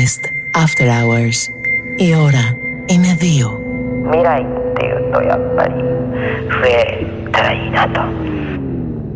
Best After Hours. Η ώρα είναι 2. 未来っていうとやっぱり増えたらいいなと